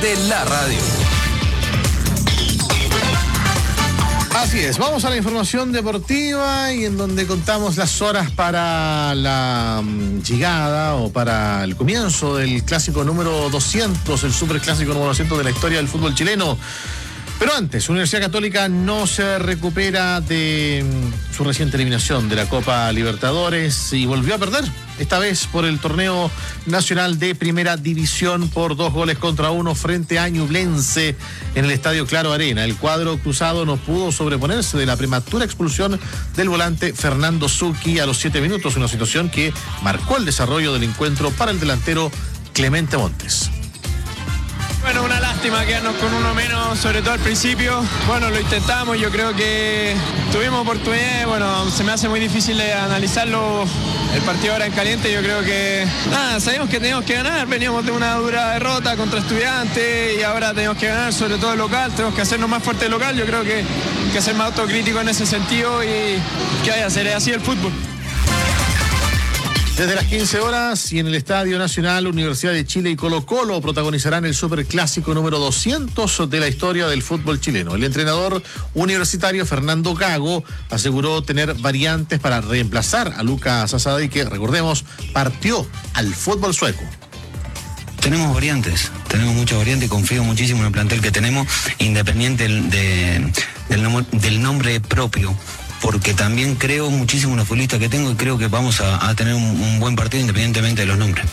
de la radio. Así es, vamos a la información deportiva y en donde contamos las horas para la llegada o para el comienzo del clásico número 200, el superclásico número 200 de la historia del fútbol chileno. Pero antes, Universidad Católica no se recupera de su reciente eliminación de la Copa Libertadores y volvió a perder, esta vez por el torneo nacional de Primera División por 2-1 frente a Ñublense en el Estadio Claro Arena. El cuadro cruzado no pudo sobreponerse de la prematura expulsión del volante Fernando Zucchi a los 7 minutos, una situación que marcó el desarrollo del encuentro para el delantero Clemente Montes. Bueno, una lástima quedarnos con uno menos, sobre todo al principio. Bueno, lo intentamos, yo creo que tuvimos oportunidades. Bueno, se me hace muy difícil analizarlo el partido ahora en caliente. Yo creo que, sabíamos que teníamos que ganar. Veníamos de una dura derrota contra Estudiantes y ahora tenemos que ganar, sobre todo el local. Tenemos que hacernos más fuerte el local. Yo creo que hay que ser más autocrítico en ese sentido y que vaya a ser así el fútbol. Desde las 15 horas y en el Estadio Nacional, Universidad de Chile y Colo-Colo protagonizarán el superclásico número 200 de la historia del fútbol chileno. El entrenador universitario Fernando Gago aseguró tener variantes para reemplazar a Lucas Asadi, que, recordemos, partió al fútbol sueco. Tenemos muchas variantes, confío muchísimo en el plantel que tenemos, independiente del nombre propio, porque también creo muchísimo en los futbolistas que tengo y creo que vamos a tener un buen partido independientemente de los nombres.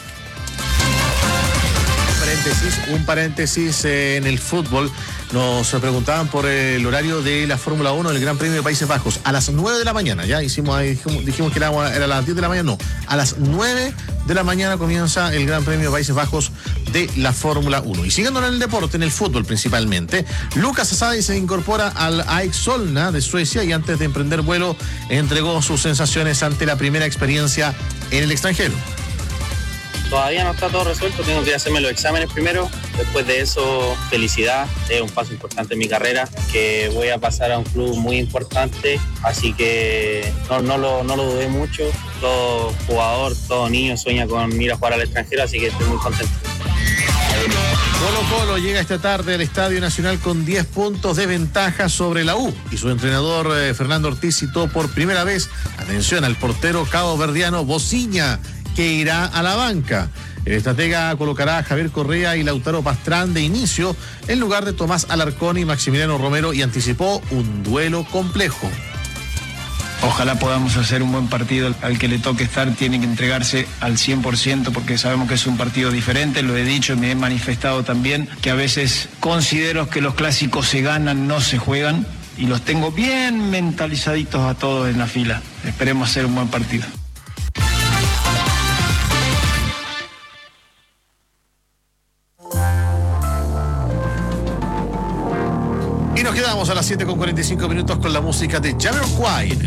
Un paréntesis en el fútbol. Nos preguntaban por el horario de la Fórmula 1 del Gran Premio de Países Bajos. A las 9 de la mañana, ya dijimos que era a las 10 de la mañana, no. A las 9 de la mañana comienza el Gran Premio de Países Bajos de la Fórmula 1. Y siguiendo en el deporte, en el fútbol principalmente, Lucas Asadi se incorpora al AEK Solna de Suecia y antes de emprender vuelo entregó sus sensaciones ante la primera experiencia en el extranjero. Todavía no está todo resuelto, tengo que hacerme los exámenes primero. Después de eso, felicidad, es un paso importante en mi carrera, que voy a pasar a un club muy importante, así que no lo dudé mucho. Todo jugador, todo niño sueña con ir a jugar al extranjero, así que estoy muy contento. Colo-Colo llega esta tarde al Estadio Nacional con 10 puntos de ventaja sobre la U y su entrenador Fernando Ortiz citó por primera vez, atención, al portero caboverdiano Bociña, que irá a la banca. El estratega colocará a Javier Correa y Lautaro Pastrán de inicio en lugar de Tomás Alarcón y Maximiliano Romero y anticipó un duelo complejo. Ojalá podamos hacer un buen partido. Al que le toque estar tiene que entregarse al 100% porque sabemos que es un partido diferente. Lo he dicho y me he manifestado también que a veces considero que los clásicos se ganan, no se juegan, y los tengo bien mentalizaditos a todos en la fila. Esperemos hacer un buen partido. Y nos quedamos a las 7:45 con la música de Jamiroquai.